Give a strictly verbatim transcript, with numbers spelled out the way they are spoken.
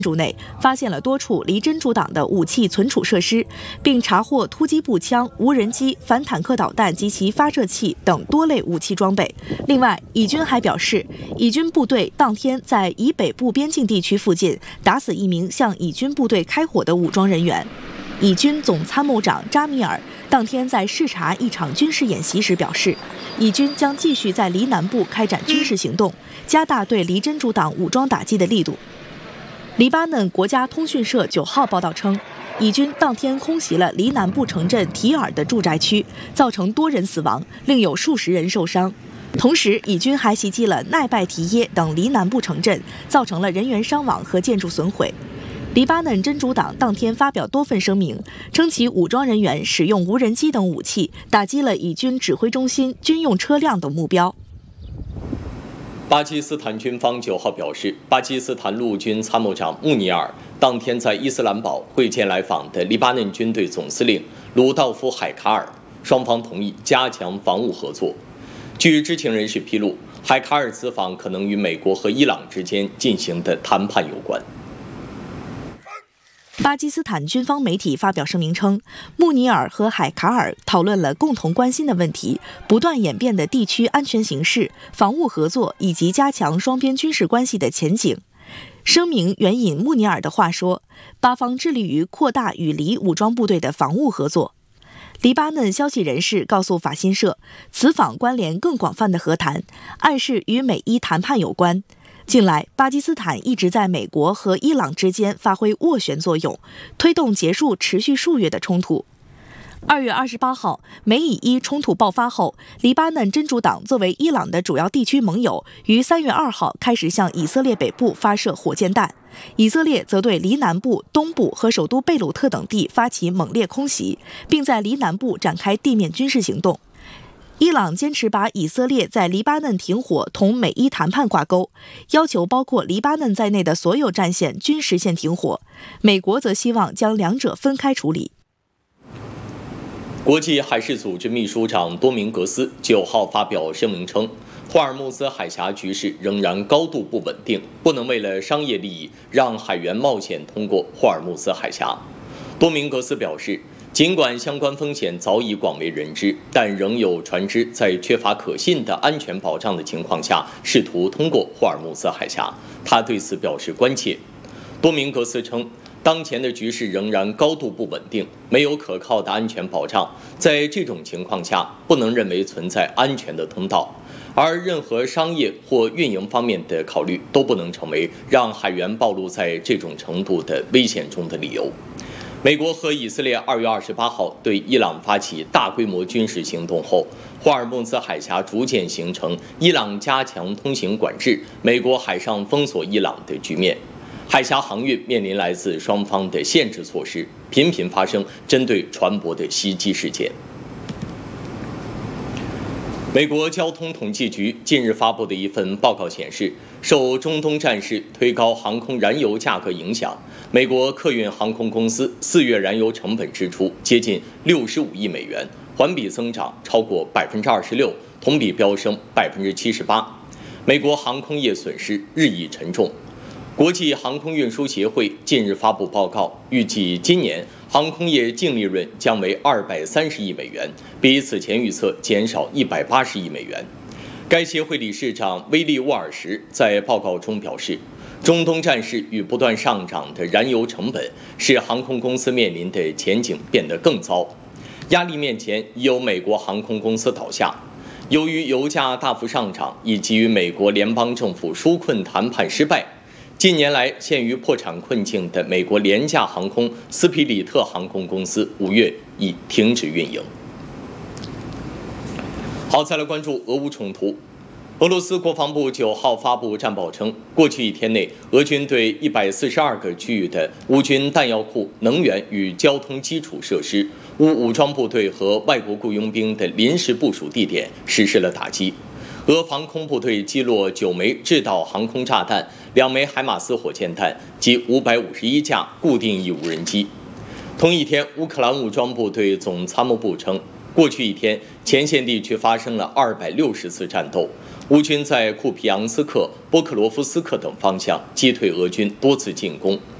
筑内发现了多处离真主党的武器存储设施，并查获突击步枪、无人机、反坦克导弹及其发射器等多类武器装备。另外，以军还表示，以军部队当天在以北部边境地区附近打死一名向以军部队开火的武装人员。以军总参谋长扎米尔当天在视察一场军事演习时表示，以军将继续在黎南部开展军事行动，加大对离真主党武装打击的力度。黎巴嫩国家通讯社九号报道称，以军当天空袭了黎南部城镇提尔的住宅区，造成多人死亡，另有数十人受伤。同时，以军还袭击了奈拜提耶等黎南部城镇，造成了人员伤亡和建筑损毁。黎巴嫩真主党当天发表多份声明，称其武装人员使用无人机等武器，打击了以军指挥中心、军用车辆等目标。 巴基斯坦军方九号表示，巴基斯坦陆军参谋长穆尼尔当天在伊斯兰堡会见来访的黎巴嫩军队总司令鲁道夫·海卡尔，双方同意加强防务合作。据知情人士披露，海卡尔此访可能与美国和伊朗之间进行的谈判有关。 巴基斯坦军方媒体发表声明称，穆尼尔和海卡尔讨论了共同关心的问题，不断演变的地区安全形势、防务合作以及加强双边军事关系的前景。声明援引穆尼尔的话说，巴方致力于扩大与黎武装部队的防务合作。黎巴嫩消息人士告诉法新社，此访关联更广泛的和谈，暗示与美伊谈判有关。近来，巴基斯坦一直在美国和伊朗之间发挥斡旋作用，推动结束持续数月的冲突。二月二十八号，美以伊冲突爆发后，黎巴嫩真主党作为伊朗的主要地区盟友，于三月二号开始向以色列北部发射火箭弹，以色列则对黎南部、东部和首都贝鲁特等地发起猛烈空袭，并在黎南部展开地面军事行动。伊朗坚持把以色列在黎巴嫩停火同美伊谈判挂钩，要求包括黎巴嫩在内的所有战线均实现停火。美国则希望将两者分开处理。 国际海事组织秘书长多明格斯九号发表声明称，霍尔木兹海峡局势仍然高度不稳定，不能为了商业利益让海员冒险通过霍尔木兹海峡。多明格斯表示，尽管相关风险早已广为人知，但仍有船只在缺乏可信的安全保障的情况下试图通过霍尔木兹海峡，他对此表示关切。多明格斯称，当前的局势仍然高度不稳定，没有可靠的安全保障，在这种情况下不能认为存在安全的通道，而任何商业或运营方面的考虑都不能成为让海员暴露在这种程度的危险中的理由。美国和以色列二月二十八号对伊朗发起大规模军事行动后，霍尔木兹海峡逐渐形成伊朗加强通行管制、美国海上封锁伊朗的局面。海峡航运面临来自双方的限制措施，频频发生针对船舶的袭击事件。美国交通统计局近日发布的一份报告显示，受中东战事推高航空燃油价格影响，美国客运航空公司四月燃油成本支出接近六十五亿美元，环比增长超过百分之二十六，同比飙升百分之七十八。美国航空业损失日益沉重。国际航空运输协会近日发布报告，预计今年航空业净利润将为二百三十亿美元，比此前预测减少一百八十亿美元。该协会理事长威利沃尔什在报告中表示，中东战事与不断上涨的燃油成本使航空公司面临的前景变得更糟。压力面前，已有美国航空公司倒下。由于油价大幅上涨，以及与美国联邦政府纾困谈判失败，近年来陷于破产困境的美国廉价航空斯皮里特航空公司五月已停止运营。好，再来关注俄乌冲突。俄罗斯国防部九号发布战报称，过去一天内，俄军对一百四十二个区域的乌军弹药库、能源与交通基础设施、乌武装部队和外国雇佣兵的临时部署地点实施了打击。俄防空部队击落九枚制导航空炸弹、两枚海马斯火箭弹及五百五十一架固定翼无人机。同一天，乌克兰武装部队总参谋部称，过去一天，前线地区发生了二百六十次战斗， 乌军在库皮扬斯克、波克罗夫斯克等方向击退俄军多次进攻。